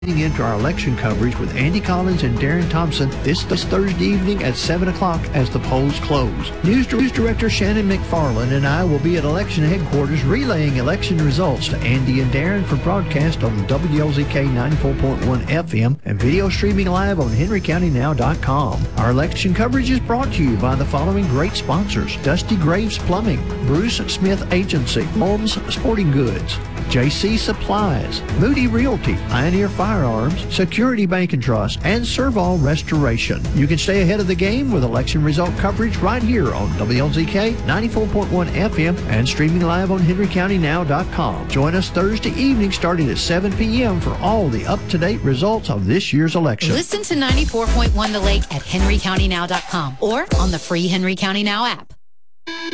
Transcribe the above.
Getting into our election coverage with Andy Collins and Darren Thompson this Thursday evening at 7 o'clock as the polls close. News Director Shannon McFarland and I will be at election headquarters relaying election results to Andy and Darren for broadcast on WLZK 94.1 FM and video streaming live on henrycountynow.com. Our election coverage is brought to you by the following great sponsors: Dusty Graves Plumbing, Bruce Smith Agency, Holmes Sporting Goods, JC Supplies, Moody Realty, Pioneer Firearms, Security Bank and Trust, and Serval Restoration. You can stay ahead of the game with election result coverage right here on WLZK 94.1 FM and streaming live on henrycountynow.com. Join us Thursday evening starting at 7 p.m. for all the up-to-date results of this year's election. Listen to 94.1 The Lake at henrycountynow.com or on the free Henry County Now app.